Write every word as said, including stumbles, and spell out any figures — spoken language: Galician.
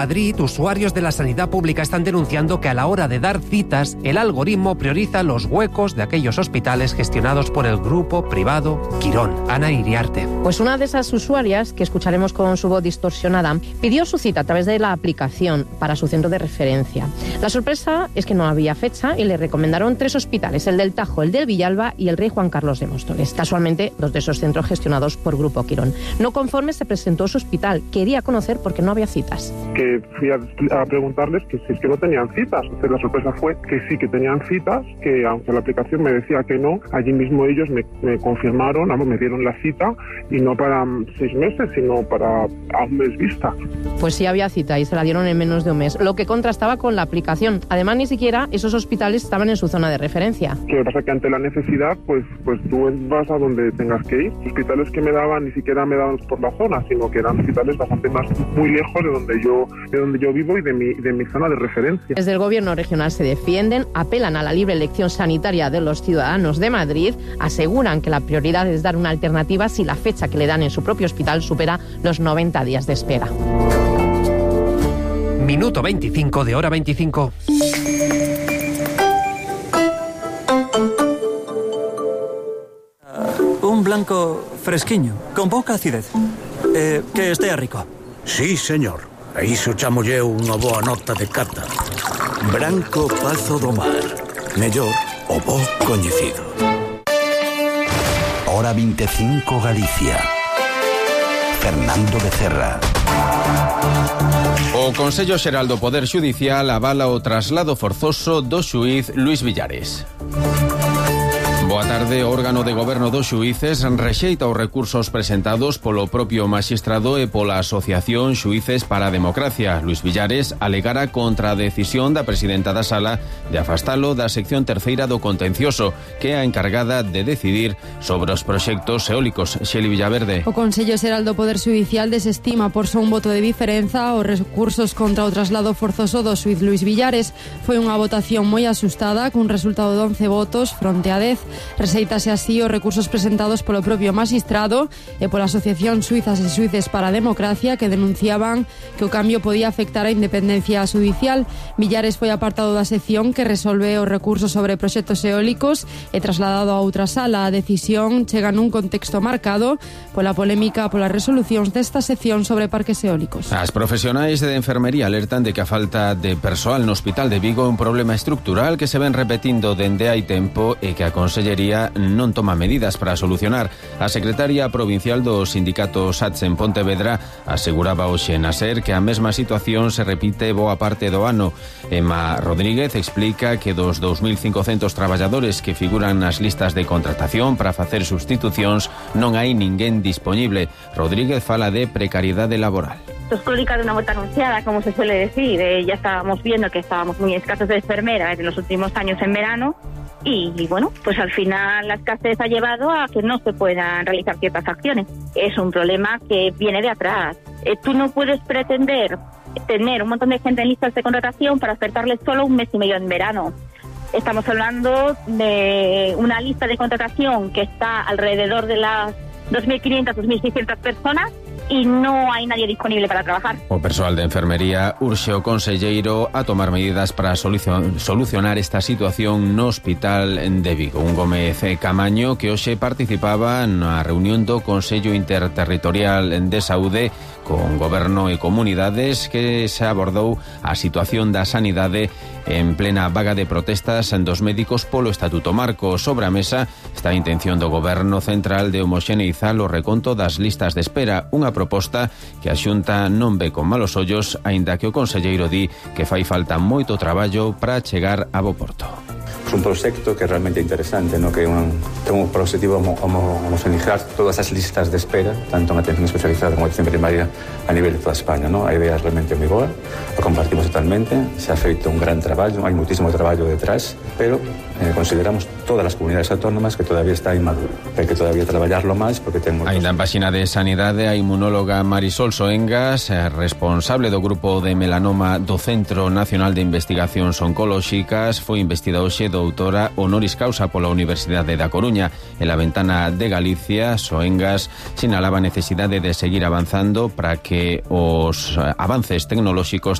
Madrid, usuarios de la sanidad pública están denunciando que a la hora de dar citas, el algoritmo prioriza los huecos de aquellos hospitales gestionados por el grupo privado Quirón. Ana Iriarte. Pues una de esas usuarias, que escucharemos con su voz distorsionada, pidió su cita a través de la aplicación para su centro de referencia. La sorpresa es que no había fecha y le recomendaron tres hospitales, el del Tajo, el del Villalba y el Rey Juan Carlos de Móstoles. Casualmente, dos de esos centros gestionados por Grupo Quirón. No conforme, se presentó a su hospital. Quería conocer por qué no había citas. Que fui a, a preguntarles que si es que no tenían citas. Entonces la sorpresa fue que sí que tenían citas, que aunque la aplicación me decía que no, allí mismo ellos me, me confirmaron, vamos, me dieron la cita y no para seis meses, sino para a un mes vista. Pues sí había cita y se la dieron en menos de un mes, lo que contrastaba con la aplicación. Además, ni siquiera esos hospitales estaban en su zona de referencia. Lo que pasa es que ante la necesidad, pues, pues tú vas a donde tengas que ir. Los hospitales que me daban ni siquiera me daban por la zona, sino que eran hospitales bastante más, muy lejos de donde yo, de donde yo vivo y de mi, de mi zona de referencia. Desde el gobierno regional se defienden, apelan a la libre elección sanitaria de los ciudadanos de Madrid, aseguran que la prioridad es dar una alternativa si la fecha que le dan en su propio hospital supera los noventa días de espera. Minuto veinticinco de hora veinticinco. Un blanco fresquiño, con poca acidez. Eh, que estea rico. Sí, señor. A iso chamo eu unha boa nota de cata. Branco Pazo do Mar. Mellor o bo coñecido. Hora veinticinco Galicia. Fernando Becerra. O Consello Xeral do Poder Xudicial avala o traslado forzoso do xuíz Luís Villares. Boa tarde. O órgano de goberno dos xuíces rexeita os recursos presentados polo propio maxistrado e pola Asociación Xuíces para a Democracia. Luís Villares alegara contra a decisión da presidenta da Sala de afastalo da sección terceira do contencioso, que é a encargada de decidir sobre os proxectos eólicos. Xeli Villaverde. O Consello Xeral do Poder Xudicial desestima por só un voto de diferenza os recursos contra o traslado forzoso do xuíz Luís Villares. Foi unha votación moi asustada, cun resultado de once votos fronte a dez. Rexeitase así os recursos presentados polo propio magistrado e pola Asociación Suizas e Suíces para a Democracia, que denunciaban que o cambio podía afectar a independencia judicial. Villares foi apartado da sección que resolve os recursos sobre proxectos eólicos e trasladado a outra sala. A decisión chega nun contexto marcado pola polémica polas resolucións desta sección sobre parques eólicos. As profesionais de enfermería alertan de que a falta de persoal no Hospital de Vigo é un problema estructural que se ven repetindo dende hai tempo e que a Consellería non toma medidas para solucionar. A secretaria provincial do sindicato S A T S en Pontevedra aseguraba hoxe na SER que a mesma situación se repite boa parte do ano. Emma Rodríguez explica que dos dous mil cincocentos traballadores que figuran nas listas de contratación para facer sustitucións non hai ninguén dispoñible. Rodríguez fala de precariedade laboral. Esto es crónica de una muerte anunciada, como se suele decir. Eh, ya estábamos viendo que estábamos muy escasos de enfermeras en los últimos años en verano. Y, y bueno, pues al final la escasez ha llevado a que no se puedan realizar ciertas acciones. Es un problema que viene de atrás. Eh, tú no puedes pretender tener un montón de gente en listas de contratación para ofertarles solo un mes y medio en verano. Estamos hablando de una lista de contratación que está alrededor de las dos mil quinientas, dos mil seiscientas personas e non hai nadie disponible para trabajar. O persoal de enfermería urxe o conselleiro a tomar medidas para solucionar esta situación no Hospital de Vigo. Un Gómez Camaño que hoxe participaba na reunión do Consello Interterritorial de Saúde con Goberno e Comunidades, que se abordou a situación da sanidade en plena vaga de protestas dos médicos polo Estatuto Marco. Sobre a mesa está a intención do Goberno Central de homoxeneizar o reconto das listas de espera, unha proposta que a Xunta non ve con malos ollos, aínda que o conselleiro di que fai falta moito traballo para chegar a bo porto. Es un proxecto que é realmente interesante, ¿no? Que un, ten un objetivo homogeneizar todas as listas de espera, tanto en atención especializada como en atención primaria a nivel de toda España, ¿no? A idea é realmente moi boa, a compartimos totalmente, se ha feito un gran traballo, hai muitísimo traballo detrás, pero eh, consideramos todas as comunidades autónomas que todavía está inmaduro, hai que todavía traballarlo máis porque ten moitos... Ainda en páxina de Sanidade a inmunóloga Marisol Soengas, responsable do grupo de melanoma do Centro Nacional de Investigacións Oncolóxicas, foi investida hoxe hoxe doutora honoris causa pola Universidade da Coruña. En la ventana de Galicia, Soengas sinalaba a necesidade de seguir avanzando para que os avances tecnolóxicos